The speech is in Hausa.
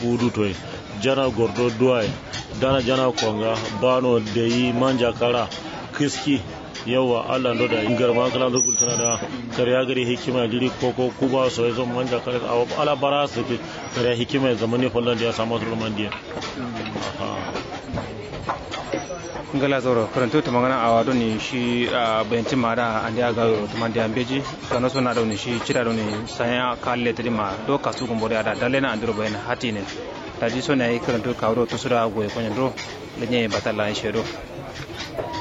fudu toy jana gordo duwai dana jana konga bano deyi manja kara kiski yawa Allah ndo da ingar ma kala ndo kultana da kariya gari hikima jiri koko kuba so yazo manja kare ala bara su ke kariya hikima zamani fallan da ya samu turman dia ngala zoro karanto to magana a doni shi bayantin mara an da ga to man da ambeji kana so na doni shi cira doni saya kalle tadima do kasu gumbo da dalena andro bayan hatine taji so ne karanto kawro to sura goye konyo do lenye batala shedo